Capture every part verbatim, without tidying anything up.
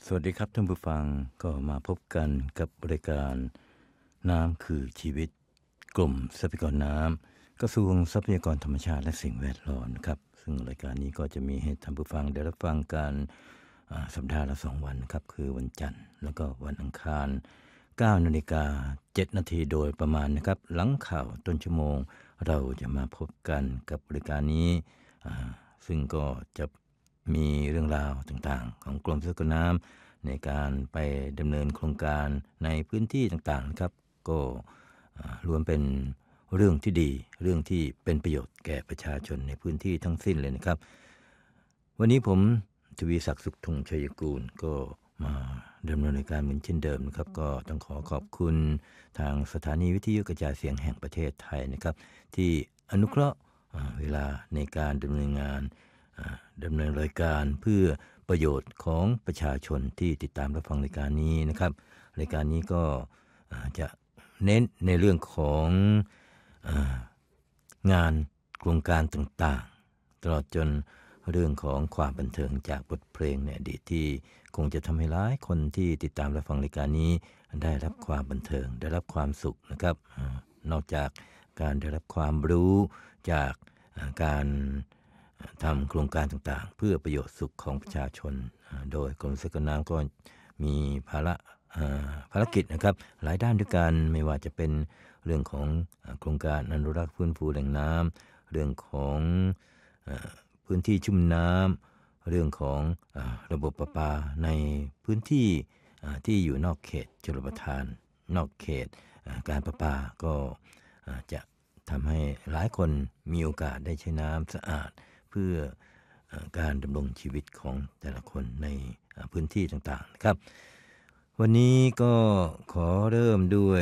สวัสดีครับท่านผู้ฟังก็มาพบกันกับรายการน้ำคือชีวิตกลุ่มทรัพยากรน้ำกระทรวงทรัพยากรธรรมชาติและสิ่งแวดล้อมนะครับซึ่งรายการนี้ก็จะมีให้ท่านผู้ฟังได้รับฟังกันสัปดาห์ละสองวันครับคือวันจันทร์แล้วก็วันอังคารเก้านาฬิกาเจ็ดนาทีโดยประมาณนะครับหลังข่าวต้นชั่วโมงเราจะมาพบกันกับรายการนี้ซึ่งก็จะมีเรื่องราวต่างๆของกรมทรัพยากรน้ำในการไปดำเนินโครงการในพื้นที่ต่างๆนะครับก็รวมเป็นเรื่องที่ดีเรื่องที่เป็นประโยชน์แก่ประชาชนในพื้นที่ทั้งสิ้นเลยนะครับวันนี้ผมทวีศักดิ์สุขธงชัยกูลก็มาดำเนินรายการเหมือนเช่นเดิมนะครับก็ต้องขอขอบคุณทางสถานีวิทยุกระจายเสียงแห่งประเทศไทยนะครับที่อนุเคราะห์เวลาในการดำเนินงานดำเนินรายการเพื่อประโยชน์ของประชาชนที่ติดตามรับฟังรายการนี้นะครับรายการนี้ก็จะเน้นในเรื่องของงานโครงการต่างๆตลอดจนเรื่องของความบันเทิงจากบทเพลงในอดีตที่คงจะทำให้หลายคนที่ติดตามรับฟังรายการนี้ได้รับความบันเทิงได้รับความสุขนะครับนอกจากการได้รับความรู้จากการทำโครงการต่างๆเพื่อประโยชน์สุขของประชาชนโดยกรมทรัพยากรน้ำก็มีภาระภารกิจนะครับหลายด้านด้วยกันไม่ว่าจะเป็นเรื่องของโครงการอนุรักษ์ฟื้นฟูแหล่งน้ำเรื่องของพื้นที่ชุ่มน้ำเรื่องของระบบประปาในพื้นที่ที่อยู่นอกเขตชลประทานนอกเขตการประปาก็จะทำให้หลายคนมีโอกาสได้ใช้น้ำสะอาดเพื่อการดำรงชีวิตของแต่ละคนในพื้นที่ต่างๆนะครับวันนี้ก็ขอเริ่มด้วย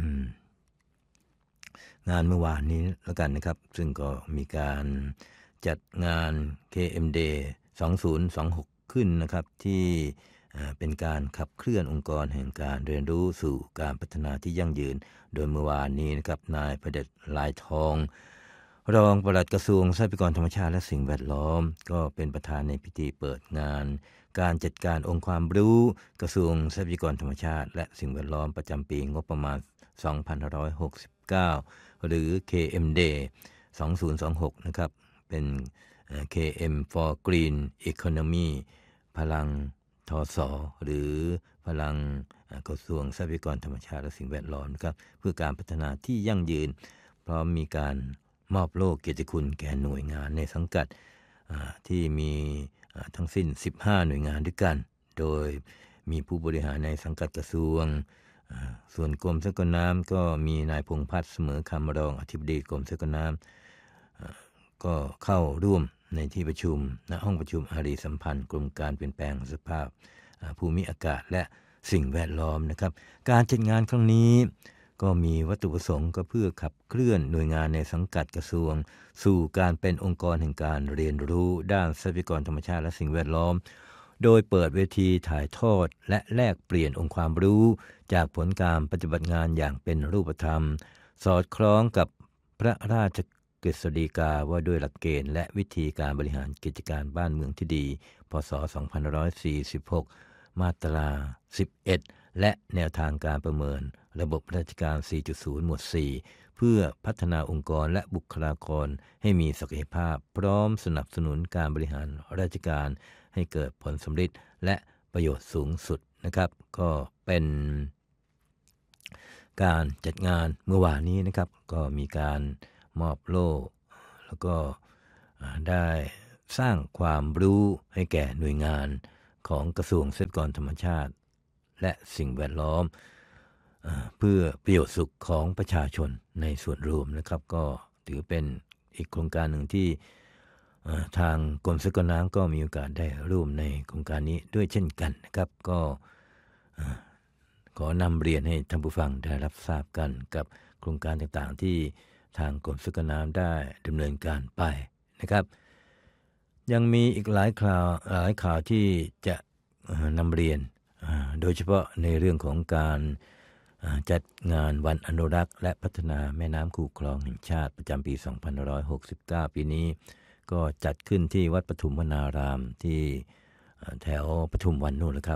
งานเมื่อวานนี้แล้วกันนะครับซึ่งก็มีการจัดงาน เค เอ็ม Day สองพันยี่สิบหกขึ้นนะครับที่เป็นการขับเคลื่อนองค์กรแห่งการเรียนรู้สู่การพัฒนาที่ยั่งยืนโดยเมื่อวานนี้นะครับนายประเดชลายทองรองปลัดกระทรวงทรัพยากรธรรมชาติและสิ่งแวดล้อมก็เป็นประธานในพิธีเปิดงานการจัดการองค์ความรู้กระทรวงทรัพยากรธรรมชาติและสิ่งแวดล้อมประจำปีงบประมาณสองพันห้าร้อยหกสิบเก้าหรือ เค เอ็ม Day สองพันยี่สิบหกนะครับเป็น เค เอ็ม for Green Economy พลังทสหรือพลังกระทรวงทรัพยากรธรรมชาติและสิ่งแวดล้อมนะครับเพื่อการพัฒนาที่ยั่งยืนพร้อมมีการมอบโล่เกียรติคุณแก่หน่วยงานในสังกัดที่มีทั้งสิ้นสิบห้าหน่วยงานด้วยกันโดยมีผู้บริหารในสังกัดกระทรวงส่วนกรมทรัพยากรน้ำก็มีนายพงษ์พัฒน์เสมอคำรองอธิบดีกรมทรัพยากรน้ำก็เข้าร่วมในที่ประชุมณห้องประชุมอารีสัมพันธ์กรมการเปลี่ยนแปลงสภาพภูมิอากาศและสิ่งแวดล้อมนะครับการจัดงานครั้งนี้ก็มีวัตถุประสงค์ก็เพื่อขับเคลื่อนหน่วยงานในสังกัดกระทรวงสู่การเป็นองค์กรแห่งการเรียนรู้ด้านทรัพยากรธรรมชาติและสิ่งแวดล้อมโดยเปิดเวทีถ่ายทอดและแลกเปลี่ยนองค์ความรู้จากผลการปฏิบัติงานอย่างเป็นรูปธรรมสอดคล้องกับพระราชกฤษฎีกาว่าด้วยหลักเกณฑ์และวิธีการบริหารกิจการบ้านเมืองที่ดีพ.ศ. สองพันห้าร้อยสี่สิบหกมาตราสิบเอ็ดและแนวทางการประเมินระบบราชการ สี่จุดศูนย์ หมวด สี่เพื่อพัฒนาองค์กรและบุคลากรให้มีศักยภาพพร้อมสนับสนุนการบริหารราชการให้เกิดผลสำเร็จและประโยชน์สูงสุดนะครับก็เป็นการจัดงานเมื่อวานนี้นะครับก็มีการมอบโล่แล้วก็ได้สร้างความรู้ให้แก่หน่วยงานของกระทรวงทรัพยากรธรรมชาติและสิ่งแวดล้อมเพื่อประโยชน์สุขของประชาชนในส่วนรวมนะครับก็ถือเป็นอีกโครงการหนึ่งที่ทางกรมทรัพยากรน้ำก็มีโอกาสได้ร่วมในโครงการนี้ด้วยเช่นกันนะครับก็ขอนำเรียนให้ท่านผู้ฟังได้รับทราบกันกับโครงการต่างๆที่ทางกรมทรัพยากรน้ำได้ดำเนินการไปนะครับยังมีอีกหลายข่าวหลายข่าวที่จะนำเรียนโดยเฉพาะในเรื่องของการจัดงานวันอนุรักษ์และพัฒนาแม่น้ำคูคลองแห่งชาติประจำปีสองพันห้าร้อยหกสิบเก้าปีนี้ก็จัดขึ้นที่วัดปทุมวนารามที่แถวปทุมวันนู่นนะครับ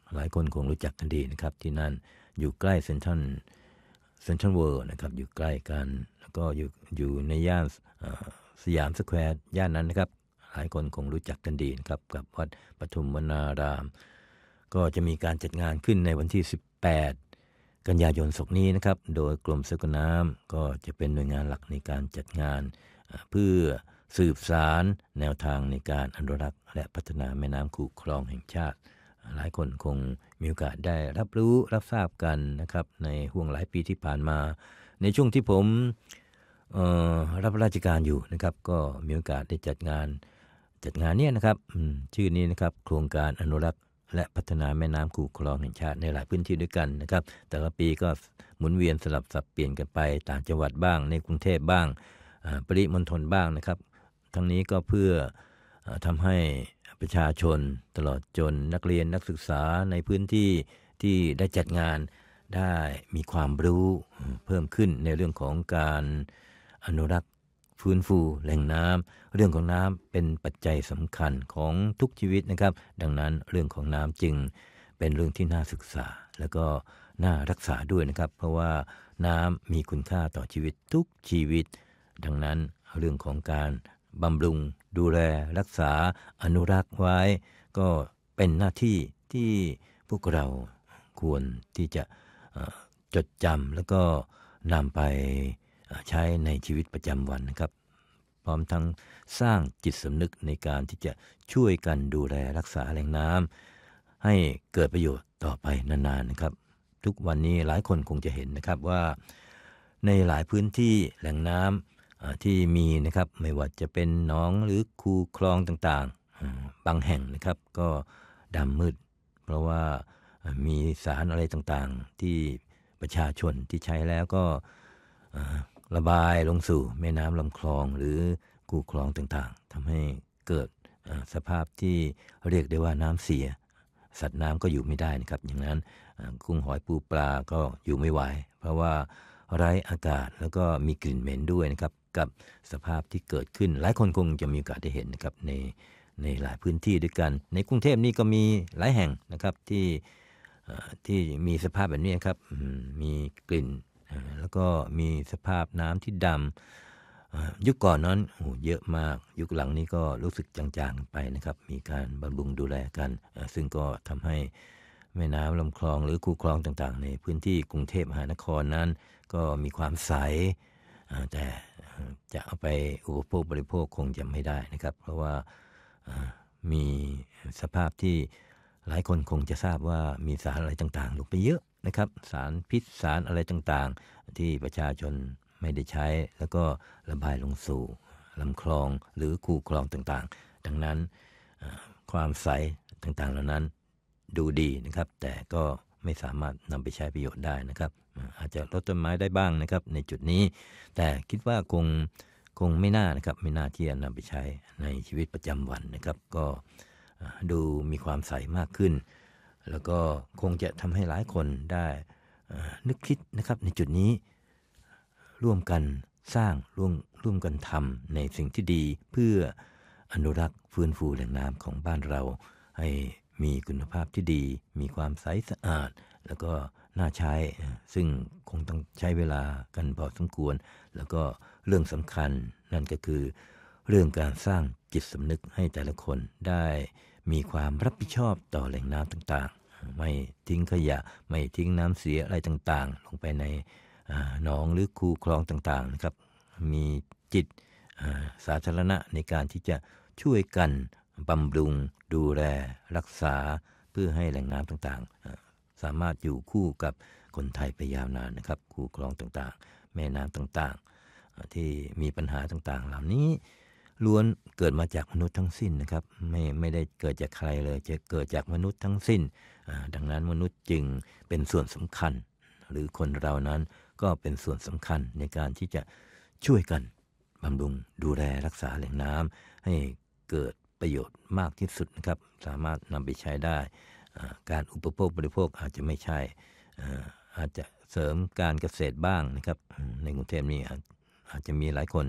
หลายคนคงรู้จักกันดีนะครับที่นั่นอยู่ใกล้เซ็นทรัลเซ็นทรัลเวิลด์นะครับอยู่ใกล้กันแล้วก็อยู่อยู่ในย่านสยามสแควร์ย่านนั้นนะครับหลายคนคงรู้จักกันดีนะครับกับวัดปฐุมวนารามก็จะมีการจัดงานขึ้นในวันที่สิบแปดกันยายนศกนี้นะครับโดยกรมสกุลน้ำก็จะเป็นหน่วยงานหลักในการจัดงานเพื่อสืบสารแนวทางในการอนุรักษ์และพัฒนาแม่น้ำคูคลองแห่งชาติหลายคนคงมีโอกาสได้รับรู้รับทราบกันนะครับในห่วงหลายปีที่ผ่านมาในช่วงที่ผมรับราชการอยู่นะครับก็มีโอกาสได้จัดงานจัดงานนี้นะครับชื่อนี้นะครับโครงการอนุรักษ์และพัฒนาแม่น้ำคูคลองแห่งชาติในหลายพื้นที่ด้วยกันนะครับแต่ละปีก็หมุนเวียนสลับสับเปลี่ยนกันไปต่างจังหวัดบ้างในกรุงเทพบ้างปริมณฑลบ้างนะครับทั้งนี้ก็เพื่อทำให้ประชาชนตลอดจนนักเรียนนักศึกษาในพื้นที่ที่ได้จัดงานได้มีความรู้เพิ่มขึ้นในเรื่องของการอนุรักษ์ฟื้นฟูแหล่งน้ำเรื่องของน้ำเป็นปัจจัยสำคัญของทุกชีวิตนะครับดังนั้นเรื่องของน้ำจึงเป็นเรื่องที่น่าศึกษาแล้วก็น่ารักษาด้วยนะครับเพราะว่าน้ำมีคุณค่าต่อชีวิตทุกชีวิตดังนั้นเรื่องของการบำรุงดูแลรักษาอนุรักษ์ไว้ก็เป็นหน้าที่ที่พวกเราควรที่จะจดจำแล้วก็นำไปใช้ในชีวิตประจำวันนะครับพร้อมทั้งสร้างจิตสำนึกในการที่จะช่วยกันดูแลรักษาแหล่งน้ำให้เกิดประโยชน์ต่อไปนานๆนะครับทุกวันนี้หลายคนคงจะเห็นนะครับว่าในหลายพื้นที่แหล่งน้ำที่มีนะครับไม่ว่าจะเป็นหนองหรือคูคลองต่างๆบางแห่งนะครับก็ดำมืดเพราะว่ามีสารอะไรต่างๆที่ประชาชนที่ใช้แล้วก็ระบายลงสู่แม่น้ำลำคลองหรือคูคลองต่างๆทำให้เกิดสภาพที่เรียกได้ว่าน้ำเสียสัตว์น้ำก็อยู่ไม่ได้นะครับอย่างนั้นกุ้งหอยปูปลาก็อยู่ไม่ไหวเพราะว่าไร้อากาศแล้วก็มีกลิ่นเหม็นด้วยนะครับกับสภาพที่เกิดขึ้นหลายคนคงจะมีโอกาสได้เห็นนะครับในในหลายพื้นที่ด้วยกันในกรุงเทพนี่ก็มีหลายแห่งนะครับที่ที่มีสภาพแบบนี้ครับมีกลิ่นแล้วก็มีสภาพน้ำที่ดำยุคก่อนนั้นโอ้เยอะมากยุคหลังนี้ก็รู้สึกจางๆไปนะครับมีการบำรุงดูแลกันซึ่งก็ทำให้แม่น้ำลำคลองหรือคูคลองต่างๆในพื้นที่กรุงเทพมหานครนั้นก็มีความใสแต่จะเอาไปอุปโภคบริโภคคงจะไม่ได้นะครับเพราะว่ามีสภาพที่หลายคนคงจะทราบว่ามีสารอะไรต่างๆลงไปเยอะนะครับสารพิษสารอะไรต่างๆที่ประชาชนไม่ได้ใช้แล้วก็ระบายลงสู่ลำคลองหรือคูคลองต่างๆดังนั้นความใสต่างๆเหล่านั้นดูดีนะครับแต่ก็ไม่สามารถนำไปใช้ประโยชน์ได้นะครับอาจจะลดต้นไม้ได้บ้างนะครับในจุดนี้แต่คิดว่าคงคงไม่น่านะครับไม่น่าที่จะนำไปใช้ในชีวิตประจำวันนะครับก็ดูมีความใสมากขึ้นแล้วก็คงจะทำให้หลายคนได้นึกคิดนะครับในจุดนี้ร่วมกันสร้างร่วมร่วมกันทำในสิ่งที่ดีเพื่ออนุรักษ์ฟื้นฟูแหล่งน้ำของบ้านเราให้มีคุณภาพที่ดีมีความใสสะอาดแล้วก็น่าใช้ซึ่งคงต้องใช้เวลากันพอสมควรแล้วก็เรื่องสำคัญนั่นก็คือเรื่องการสร้างจิตสำนึกให้แต่ละคนได้มีความรับผิดชอบต่อแหล่งน้ำต่างๆไม่ทิ้งขยะไม่ทิ้งน้ำเสียอะไรต่างๆลงไปในหนองหรือคูคลองต่างๆนะครับมีจิตสาธารณะในการที่จะช่วยกันบำรุงดูแลรักษาเพื่อให้แหล่งน้ำต่างๆสามารถอยู่คู่กับคนไทยไปยาวนานนะครับคูคลองต่างๆแม่น้ำต่างๆที่มีปัญหาต่างๆเหล่านี้ล้วนเกิดมาจากมนุษย์ทั้งสิ้นนะครับไม่ไม่ได้เกิดจากใครเลยจะเกิดจากมนุษย์ทั้งสิ้นดังนั้นมนุษย์จึงเป็นส่วนสำคัญหรือคนเรานั้นก็เป็นส่วนสำคัญในการที่จะช่วยกันบำรุงดูแลรักษาแหล่งน้ำให้เกิดประโยชน์มากที่สุดนะครับสามารถนำไปใช้ได้การอุปโภคบริโภคอาจจะไม่ใช่อาจจะเสริมการเกษตรบ้างนะครับในกรุงเทพนี้อาจจะมีหลายคน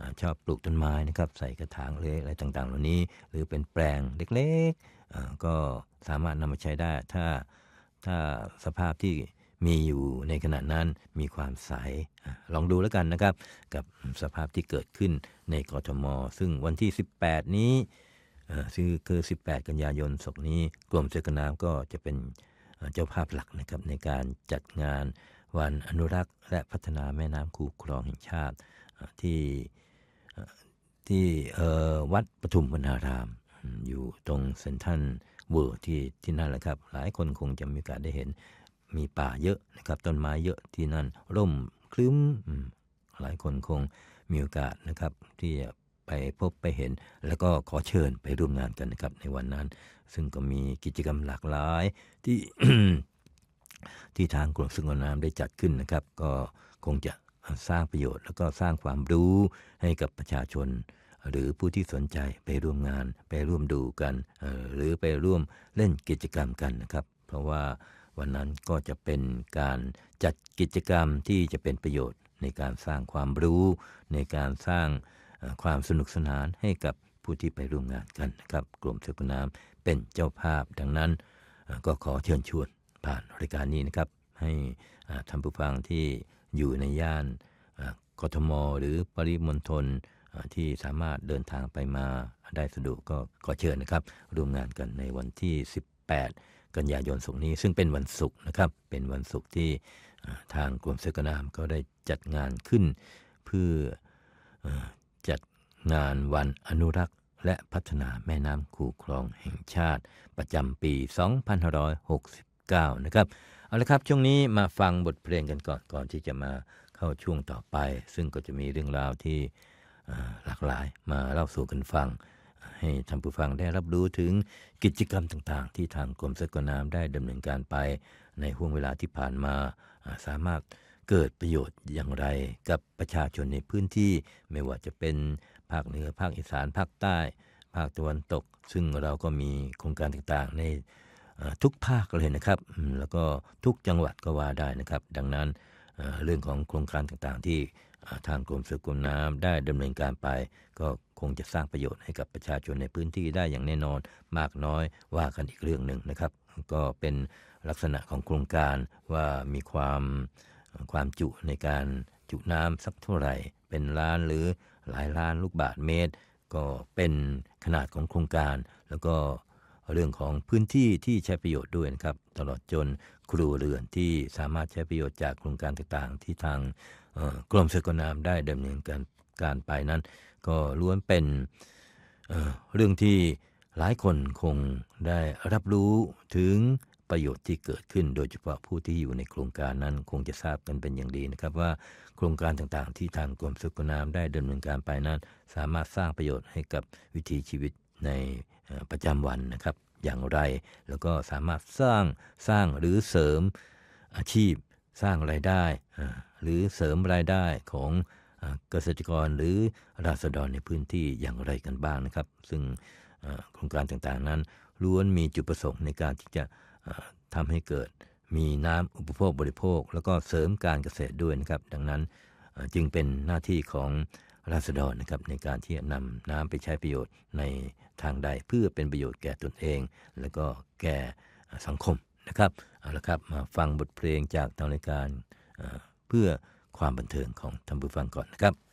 ชอบปลูกต้นไม้นะครับใส่กระถางเลยอะไรต่างๆเหล่านี้หรือเป็นแปลงเล็กๆก็สามารถนำมาใช้ได้ถ้าถ้าสภาพที่มีอยู่ในขณะนั้นมีความใสลองดูแล้วกันนะครับกับสภาพที่เกิดขึ้นในกทม.ซึ่งวันที่สิบแปดนี้ซึ่งคือสิบแปดกันยายนศกนี้กรมชลประทานก็จะเป็นเจ้าภาพหลักนะครับในการจัดงานวันอนุรักษ์และพัฒนาแม่น้ำคูคลองแห่งชาติที่ที่วัดปทุมวนารามอยู่ตรงเซ็นทรัลเวิลด์ที่ที่นั่นแหละครับหลายคนคงจะมีโอกาสได้เห็นมีป่าเยอะนะครับต้นไม้เยอะที่นั่นร่มครึ้มหลายคนคงมีโอกาสนะครับที่จะไปพบไปเห็นแล้วก็ขอเชิญไปร่วมงานกันนะครับในวันนั้นซึ่งก็มีกิจกรรมหลากหลายที่ ที่ทางกรมทรัพยากรน้ำได้จัดขึ้นนะครับก็คงจะสร้างประโยชน์แล้วก็สร้างความรู้ให้กับประชาชนหรือผู้ที่สนใจไปร่วมงานไปร่วมดูกันหรือไปร่วมเล่นกิจกรรมกันนะครับเพราะว่าวันนั้นก็จะเป็นการจัดกิจกรรมที่จะเป็นประโยชน์ในการสร้างความรู้ในการสร้างความสนุกสนานให้กับผู้ที่ไปร่วมงานกันนะครับกรมทรัพยากรน้ำเป็นเจ้าภาพดังนั้นก็ขอเชิญชวนผ่านรายการนี้นะครับให้ท่านผู้ฟังที่อยู่ในย่านกทม.หรือปริมณฑลที่สามารถเดินทางไปมาได้สะดวกก็ขอเชิญนะครับร่วมงานกันในวันที่สิบแปดกันยายนศกนี้ซึ่งเป็นวันศุกร์นะครับเป็นวันศุกร์ที่ทางกรมทรัพยากรน้ำก็ได้จัดงานขึ้นเพื่อจัดงานวันอนุรักษ์และพัฒนาแม่น้ำคูคลองแห่งชาติประจำปีสองพันห้าร้อยหกสิบเก้านะครับเอาละครับช่วงนี้มาฟังบทเพลงกันก่อนก่อนที่จะมาเข้าช่วงต่อไปซึ่งก็จะมีเรื่องราวที่หลากหลายมาเล่าสู่กันฟังให้ท่านผู้ฟังได้รับรู้ถึงกิจกรรมต่างๆที่ทางกรมทรัพยากรน้ำได้ดำเนินการไปในห่วงเวลาที่ผ่านมาสามารถเกิดประโยชน์อย่างไรกับประชาชนในพื้นที่ไม่ว่าจะเป็นภาคเหนือภาคอีสานภาคใต้ภาคตะวันตกซึ่งเราก็มีโครงการต่างๆในทุกภาคเลยนะครับแล้วก็ทุกจังหวัดก็ว่าได้นะครับดังนั้นเรื่องของโครงการต่างๆที่ทางกรมทรัพยากรน้ำได้ดำเนินการไปก็คงจะสร้างประโยชน์ให้กับประชาชนในพื้นที่ได้อย่างแน่นอนมากน้อยว่ากันอีกเรื่องหนึ่งนะครับก็เป็นลักษณะของโครงการว่ามีความความจุในการจุน้ำสักเท่าไหร่เป็นล้านหรือหลายล้านลูกบาศก์เมตรก็เป็นขนาดของโครงการแล้วก็เรื่องของพื้นที่ที่ใช้ประโยชน์ด้วยนะครับตลอดจนครัวเรือนที่สามารถใช้ประโยชน์จากโครงการต่างๆที่ทางกรมทรัพยากรน้ำได้ดำเนินการการไปนั้นก็ล้วนเป็น เอ่อ เรื่องที่หลายคนคงได้รับรู้ถึงประโยชน์ที่เกิดขึ้นโดยเฉพาะผู้ที่อยู่ในโครงการนั้นคงจะทราบกันเป็นอย่างดีนะครับว่าโครงการต่างๆที่ทางกรมทรัพยากรน้ำได้ดำเนินการไปนั้นสามารถสร้างประโยชน์ให้กับวิถีชีวิตในประจำวันนะครับอย่างไรแล้วก็สามารถสร้างสร้างหรือเสริมอาชีพสร้างรายได้หรือเสริมรายได้ของเกษตรกรหรือราษฎรในพื้นที่อย่างไรกันบ้างนะครับซึ่งโครงการต่างๆนั้นล้วนมีจุดประสงค์ในการที่จะทำให้เกิดมีน้ำอุปโภคบริโภคแล้วก็เสริมการเกษตรด้วยนะครับดังนั้นจึงเป็นหน้าที่ของราษฎรนะครับในการที่จะนำน้ำไปใช้ประโยชน์ในทางใดเพื่อเป็นประโยชน์แก่ตนเองและก็แก่สังคมนะครับเอาละครับมาฟังบทเพลงจากทางรายการเพื่อความบันเทิงของท่านผู้ฟังก่อนนะครับ